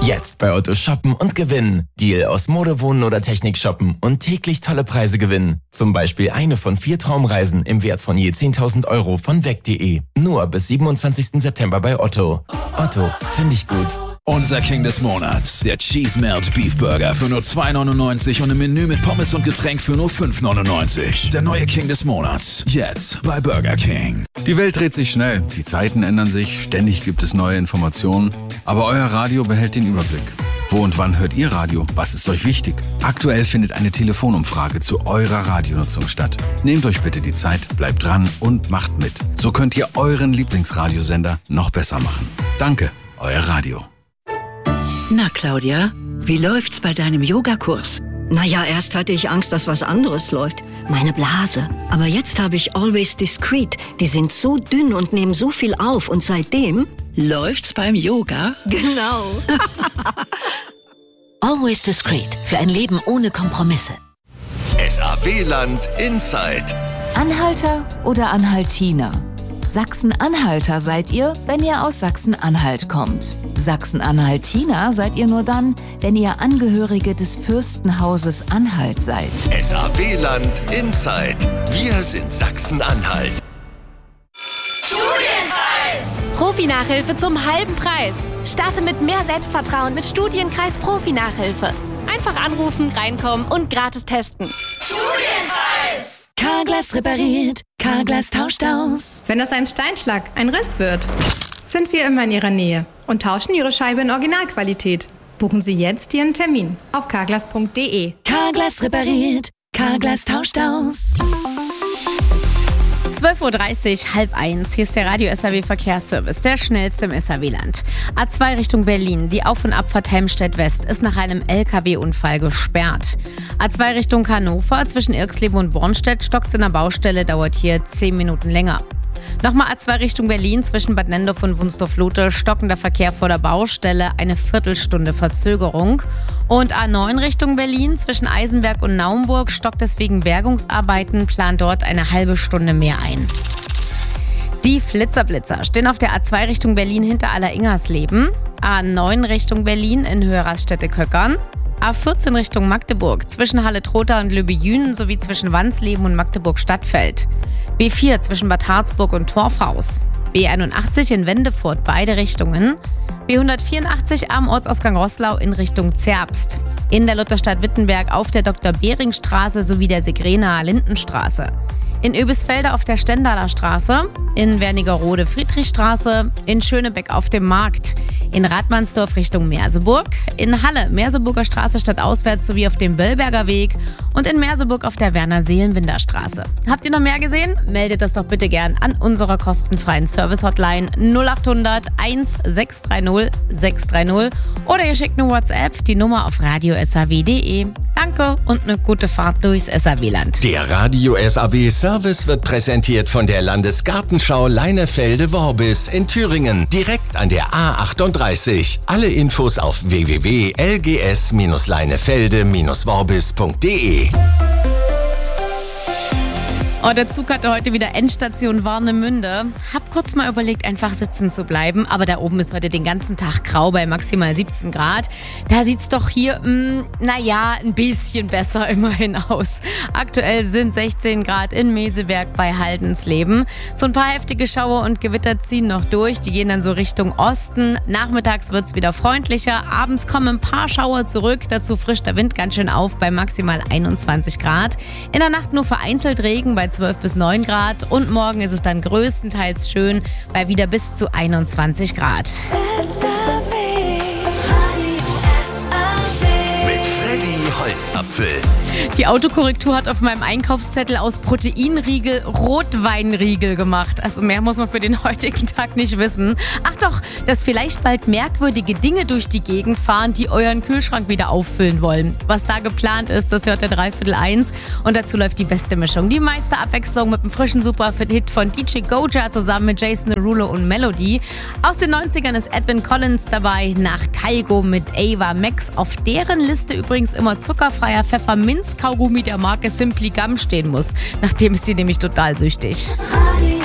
Jetzt bei Otto shoppen und gewinnen. Deal aus Mode, Wohnen oder Technik shoppen und täglich tolle Preise gewinnen. Zum Beispiel eine von 4 Traumreisen im Wert von je 10.000 € von weg.de. Nur bis 27. September bei Otto. Otto, finde ich gut. Unser King des Monats, der Cheese Melt Beef Burger für nur 2,99 und im Menü mit Pommes und Getränk für nur 5,99. Der neue King des Monats, jetzt bei Burger King. Die Welt dreht sich schnell, die Zeiten ändern sich, ständig gibt es neue Informationen, aber euer Radio behält den Überblick. Wo und wann hört ihr Radio? Was ist euch wichtig? Aktuell findet eine Telefonumfrage zu eurer Radionutzung statt. Nehmt euch bitte die Zeit, bleibt dran und macht mit. So könnt ihr euren Lieblingsradiosender noch besser machen. Danke, euer Radio. Na, Claudia, wie läuft's bei deinem Yogakurs? Naja, erst hatte ich Angst, dass was anderes läuft. Meine Blase. Aber jetzt habe ich Always Discreet. Die sind so dünn und nehmen so viel auf. Und seitdem... Läuft's beim Yoga? Genau. Always Discreet. Für ein Leben ohne Kompromisse. SAW-Land Inside. Anhalter oder Anhaltiner? Sachsen-Anhalter seid ihr, wenn ihr aus Sachsen-Anhalt kommt. Sachsen-Anhaltiner seid ihr nur dann, wenn ihr Angehörige des Fürstenhauses Anhalt seid. SAW-Land Inside. Wir sind Sachsen-Anhalt. Studienkreis! Profi-Nachhilfe zum halben Preis. Starte mit mehr Selbstvertrauen mit Studienkreis Profi-Nachhilfe. Einfach anrufen, reinkommen und gratis testen. Studienkreis! Carglass repariert, Carglass tauscht aus. Wenn aus einem Steinschlag ein Riss wird, sind wir immer in Ihrer Nähe und tauschen Ihre Scheibe in Originalqualität. Buchen Sie jetzt Ihren Termin auf carglass.de. Carglass repariert, Carglass tauscht aus. 12.30 Uhr, 12:30. Hier ist der Radio SAW Verkehrsservice, der schnellste im SAW-Land. A2 Richtung Berlin, die Auf- und Abfahrt Helmstedt West ist nach einem LKW-Unfall gesperrt. A2 Richtung Hannover, zwischen Irxleben und Bornstedt stockt's in der Baustelle, dauert hier 10 Minuten länger. Nochmal A2 Richtung Berlin, zwischen Bad Nendorf und Wunstorf-Lote, stockender Verkehr vor der Baustelle, eine Viertelstunde Verzögerung. Und A9 Richtung Berlin, zwischen Eisenberg und Naumburg, stockt es wegen Bergungsarbeiten, plant dort eine halbe Stunde mehr ein. Die Flitzer-Blitzer stehen auf der A2 Richtung Berlin hinter Aller-Ingersleben, A9 Richtung Berlin in Höhe Raststätte-Köckern, A14 Richtung Magdeburg, zwischen Halle-Trotha und Löbejünen sowie zwischen Wansleben und Magdeburg-Stadtfeld. B4 zwischen Bad Harzburg und Torfhaus. B81 in Wendefurt, beide Richtungen. B184 am Ortsausgang Roßlau in Richtung Zerbst. In der Lutherstadt Wittenberg auf der Dr.-Behring-Straße sowie der Sigrenaer Lindenstraße. In Oebisfelde auf der Stendaler Straße, in Wernigerode Friedrichstraße, in Schönebeck auf dem Markt, in Radmannsdorf Richtung Merseburg, in Halle Merseburger Straße stadtauswärts sowie auf dem Böllberger Weg und in Merseburg auf der Werner-Seelenbinder-Straße. Habt ihr noch mehr gesehen? Meldet das doch bitte gern an unserer kostenfreien Service-Hotline 0800 1630 630 oder ihr schickt eine WhatsApp, die Nummer auf radio.saw.de. Danke und eine gute Fahrt durchs SAW-Land. Der Radio SAW Service wird präsentiert von der Landesgartenschau Leinefelde-Worbis in Thüringen, direkt an der A38. Alle Infos auf www.lgs-leinefelde-worbis.de. Oh, der Zug hatte heute wieder Endstation Warnemünde. Hab kurz mal überlegt, einfach sitzen zu bleiben, aber da oben ist heute den ganzen Tag grau bei maximal 17 Grad. Da sieht's doch hier, ein bisschen besser immerhin aus. Aktuell sind 16 Grad in Meseberg bei Haldensleben. So ein paar heftige Schauer und Gewitter ziehen noch durch. Die gehen dann so Richtung Osten. Nachmittags wird's wieder freundlicher. Abends kommen ein paar Schauer zurück. Dazu frischt der Wind ganz schön auf bei maximal 21 Grad. In der Nacht nur vereinzelt Regen bei 12 bis 9 Grad und morgen ist es dann größtenteils schön bei wieder bis zu 21 Grad. Mit Freddy Holzapfel. Die Autokorrektur hat auf meinem Einkaufszettel aus Proteinriegel Rotweinriegel gemacht. Also mehr muss man für den heutigen Tag nicht wissen. Ach doch, dass vielleicht bald merkwürdige Dinge durch die Gegend fahren, die euren Kühlschrank wieder auffüllen wollen. Was da geplant ist, das hört der 3/4 und dazu läuft die beste Mischung. Die meiste Abwechslung mit einem frischen Superhit von DJ Goja zusammen mit Jason Derulo und Melody. Aus den 90ern ist Edwin Collins dabei, nach Kaigo mit Ava Max. Auf deren Liste übrigens immer zuckerfreier Pfefferminz-Kaugummi der Marke Simply Gum stehen muss. Nach dem ist sie nämlich total süchtig. Radio